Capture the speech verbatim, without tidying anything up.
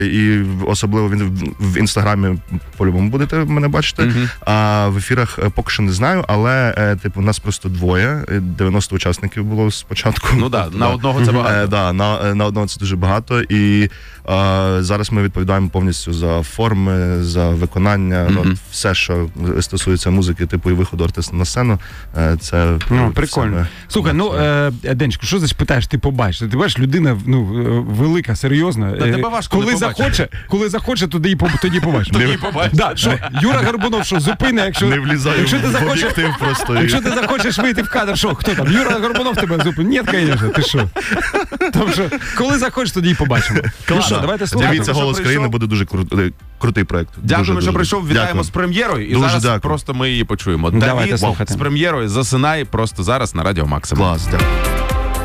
І особливо він в інстаграмі по-любому будете мене бачити. Mm-hmm. А в ефірах поки що не знаю, але типу нас просто двоє. дев'яносто учасників було спочатку. Ну да, на одного це багато. Е, да, на, на одного це дуже багато. І е, зараз ми відповідаємо повністю за форми, за виконання, mm-hmm. от, все, що стосується музики, типу і виходу артиста на сцену. Е, це ну, прикольно. Все, Слухай, ну, е, Денчику, що значить питаєш, ти побачиш? Ти бачиш, людина ну, велика, серйозна. Та тебе важко коли захоче, коли захоче, тоді, тоді побачиш. Тоді побачиш. Да, що, Юра Горбунов, що зупини, якщо, не влізає якщо ти в захочеш, об'єктив просто. Якщо ти захочеш вийти в кадр, що, хто там? Юра Горбунов тебе зупинить? Ні, звісно, ти що? Тому що, коли захочеш, тоді і побачимо. Ну що, давайте слухати. Дивіться, «Голос країни» буде дуже крутий, крутий проект. Дякуємо, дуже, що дуже. прийшов, вітаємо Дякую. з прем'єрою. І дуже зараз дякую. просто ми її почуємо. Давайте Давід слухати. з прем'єрою «Засинай» просто зараз на Радіо Максимум. Клас, дякую.